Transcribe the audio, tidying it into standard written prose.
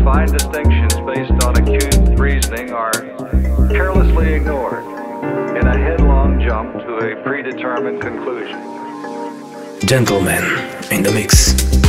fine distinctions based on acute reasoning are carelessly ignored in a headlong jump to a predetermined conclusion. Gentlemen in the mix.